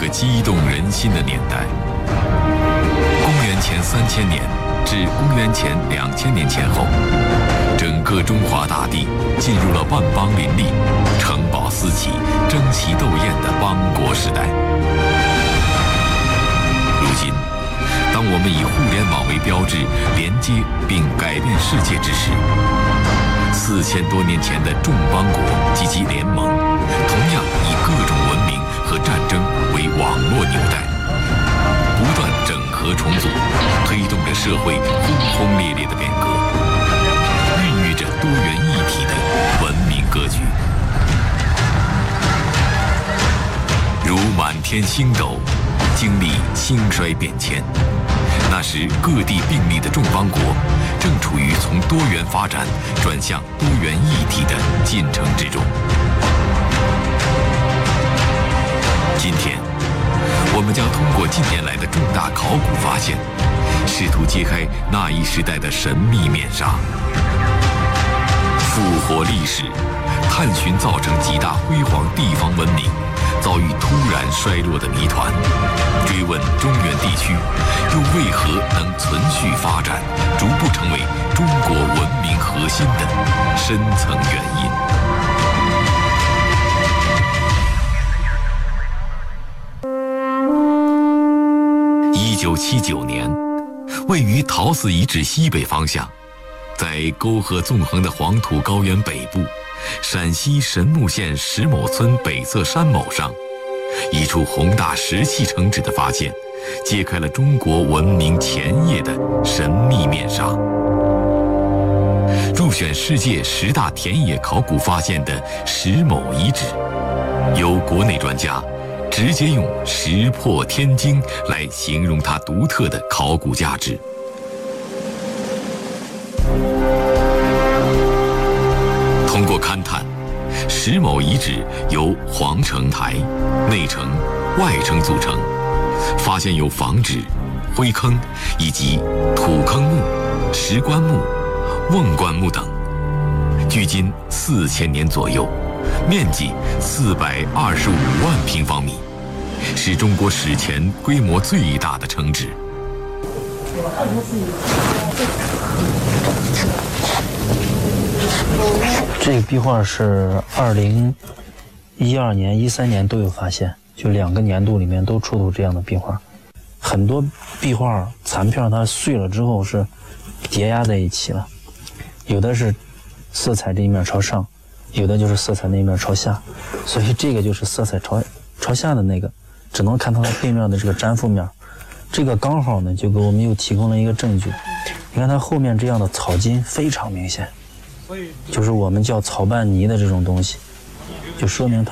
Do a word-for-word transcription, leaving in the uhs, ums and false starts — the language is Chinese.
个激动人心的年代。公元前三千年至公元前两千年前后，整个中华大地进入了万邦林立、城堡四起、争奇斗艳的邦国时代。如今，当我们以互联网为标志，连接并改变世界之时，四千多年前的众邦国及其联盟，同样以各种文明和战争为网络纽带，不断整合重组，推动着社会轰轰烈烈的变革，孕育着多元一体的文明格局。如满天星斗，经历兴衰变迁。那时各地并立的众邦国正处于从多元发展转向多元一体的进程之中。今天，我们将通过近年来的重大考古发现，试图揭开那一时代的神秘面纱，复活历史，探寻造成极大辉煌地方文明遭遇突然衰落的谜团，追问中原地区又为何能存续发展，逐步成为中国文明核心的深层原因。一九七九年，位于陶寺遗址西北方向，在沟壑纵横的黄土高原北部，陕西神木县石某村北侧山某上，一处宏大石砌城址的发现，揭开了中国文明前夜的神秘面纱。入选世界十大田野考古发现的石某遗址，由国内专家直接用“石破天惊”来形容它独特的考古价值。通过勘探，石某遗址由皇城台、内城、外城组成，发现有房址、灰坑以及土坑墓、石棺木、瓮棺木等，距今四千年左右，面积四百二十五万平方米，是中国史前规模最大的城址。 这个壁画是二零一二年、一三年都有发现，就两个年度里面都出土这样的壁画。很多壁画残片它碎了之后是叠压在一起了，有的是色彩这一面朝上，有的就是色彩那一面朝下，所以这个就是色彩朝朝下的那个，只能看它的背面的这个粘附面。这个刚好呢，就给我们又提供了一个证据。你看它后面这样的草筋非常明显，就是我们叫草拌泥的这种东西，就说明它